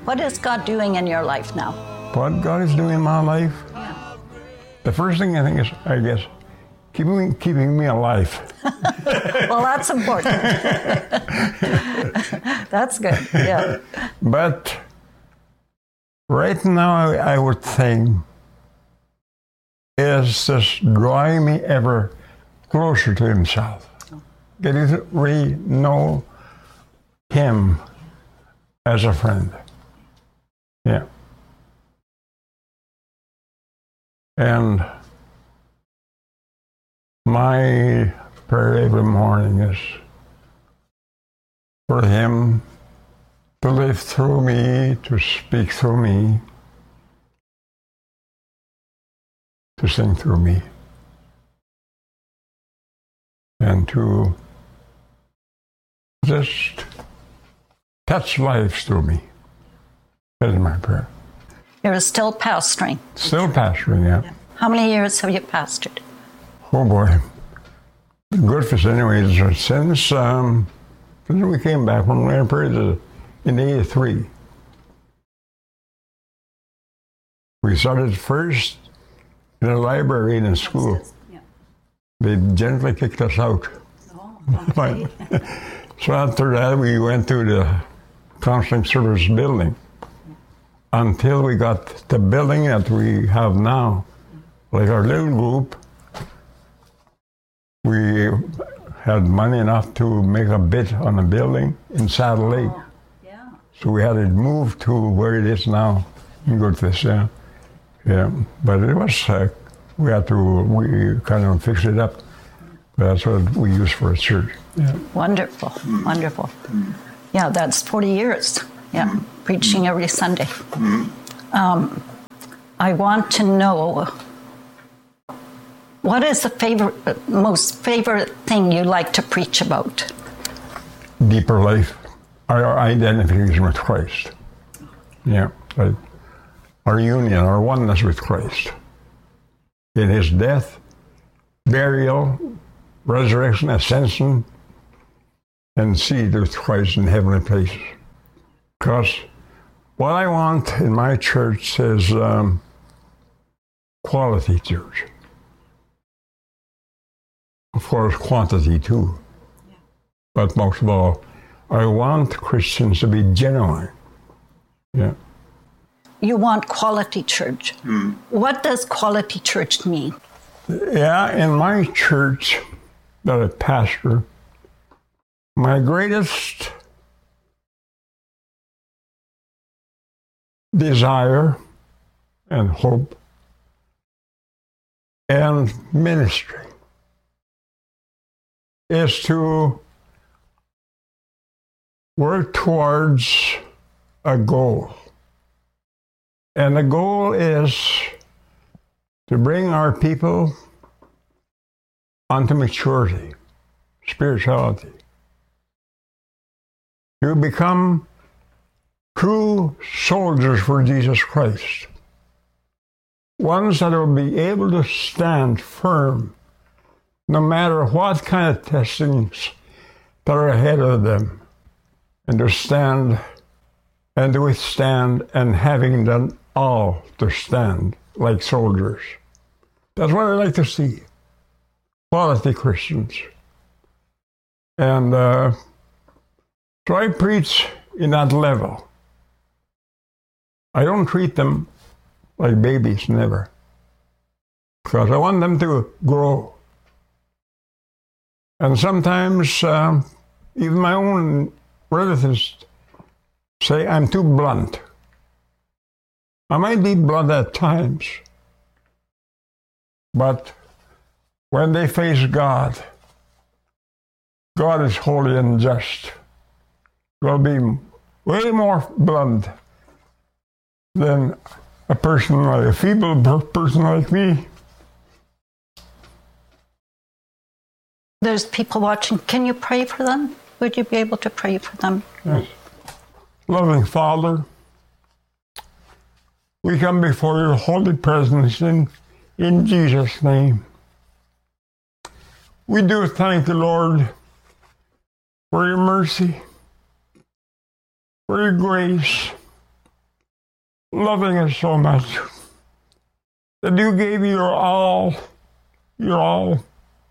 What is God doing in your life now? What God is doing in my life? Yeah. The first thing I think is, I guess, keeping me alive. Well, that's important. That's good, yeah. But right now, I would think, is this drawing me ever closer to Himself. Getting to really know Him as a friend. Yeah. And my prayer every morning is for Him to live through me, to speak through me, to sing through me, and to just touch lives through me. That is my prayer. You're still pastoring. Still pastoring, yeah. How many years have you pastored? Oh boy. Good for us anyways. Since we came back from Grand Prairie in '83. We started first in a library in a school. Yeah. They gently kicked us out. Oh, okay. So after that, we went to the counseling service building until we got the building that we have now. Like our little group, we had money enough to make a bid on a building in Saddle Lake. Oh, yeah. So we had to move to where it is now. You go to this, yeah. Yeah, but it was, we kind of fixed it up. That's what we use for a church. Yeah. Wonderful, wonderful. Yeah, that's 40 years. Yeah, preaching every Sunday. I want to know, what is the most favorite thing you like to preach about? Deeper life, our identification with Christ. Yeah, like our union, our oneness with Christ. In His death, burial, resurrection, ascension, and seated with Christ in heavenly places. Because what I want in my church is quality church. Of course, quantity too. Yeah. But most of all, I want Christians to be genuine. Yeah. You want quality church. What does quality church mean? Yeah, in my church that I pastor, my greatest desire and hope and ministry is to work towards a goal. And the goal is to bring our people onto maturity, spirituality, to become true soldiers for Jesus Christ, ones that will be able to stand firm no matter what kind of testings that are ahead of them, and to stand and to withstand, and having done all to stand like soldiers. That's what I like to see. Quality Christians. And so I preach in that level. I don't treat them like babies, never. Because I want them to grow. And sometimes even my own relatives say I'm too blunt. I might be blunt at times, but when they face God, God is holy and just. Will be way more blunt than a person like a feeble person like me. There's people watching. Can you pray for them? Would you be able to pray for them? Yes. Loving Father, we come before your holy presence in Jesus' name. We do thank you, Lord, for your mercy, for your grace, loving us so much that you gave your all. You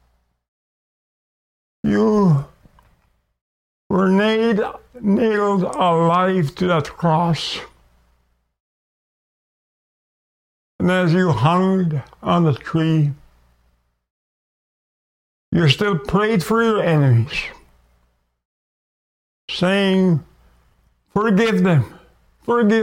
were nailed alive to that cross. And as you hung on the tree, you still prayed for your enemies, saying, forgive them, for they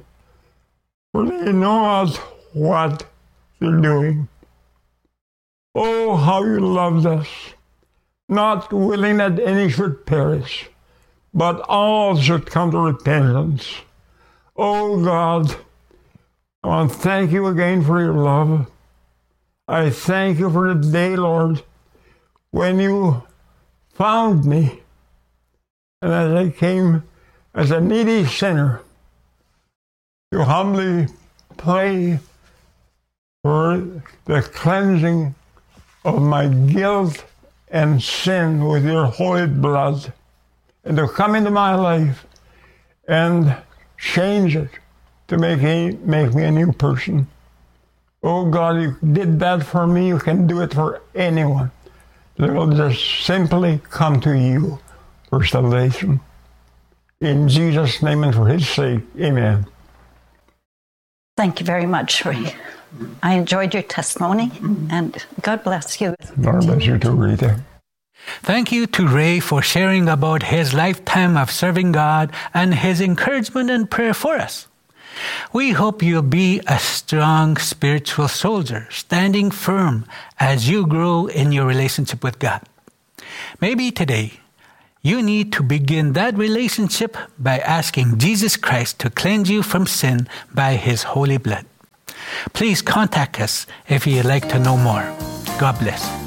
know not what they're doing. Oh, how you loved us, not willing that any should perish, but all should come to repentance. Oh God, I want to thank you again for your love. I thank you for the day, Lord, when you found me, and as I came as a needy sinner, you humbly pray for the cleansing of my guilt and sin with your holy blood, and to come into my life and change it to make me a new person. Oh God, you did that for me. You can do it for anyone. They will just simply come to you for salvation. In Jesus' name and for his sake, amen. Thank you very much, Ray. I enjoyed your testimony, and God bless you. Lord bless you too, Rita. Thank you to Ray for sharing about his lifetime of serving God and his encouragement and prayer for us. We hope you'll be a strong spiritual soldier, standing firm as you grow in your relationship with God. Maybe today, you need to begin that relationship by asking Jesus Christ to cleanse you from sin by his holy blood. Please contact us if you'd like to know more. God bless.